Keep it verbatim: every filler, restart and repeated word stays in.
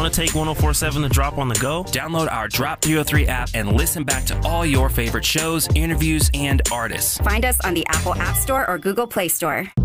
Want to take one oh four point seven The Drop on the go? Download our Drop three oh three app and listen back to all your favorite shows, interviews, and artists. Find us on the Apple App Store or Google Play Store.